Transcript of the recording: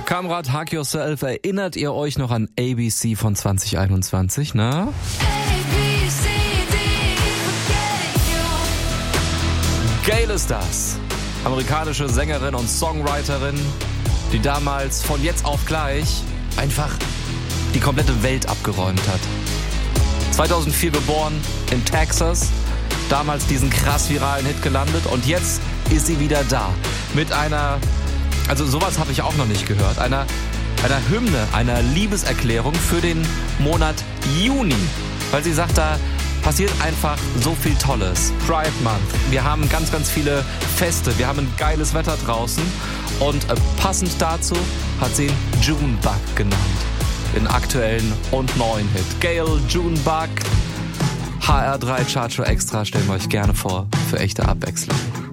Kamrat, Hug Yourself, erinnert ihr euch noch an ABC von 2021, ne? Gayle ist das. Amerikanische Sängerin und Songwriterin, die damals von jetzt auf gleich einfach die komplette Welt abgeräumt hat. 2004 geboren in Texas, damals diesen krass viralen Hit gelandet und jetzt ist sie wieder da. Mit einer, also sowas habe ich auch noch nicht gehört, einer Hymne, einer Liebeserklärung für den Monat Juni. Weil sie sagt, da passiert einfach so viel Tolles. Pride Month. Wir haben ganz, ganz viele Feste. Wir haben ein geiles Wetter draußen. Und passend dazu hat sie ihn Junebug genannt. Den aktuellen und neuen Hit. Gayle, Junebug. HR3 Chartshow Extra stellen wir euch gerne vor. Für echte Abwechslung.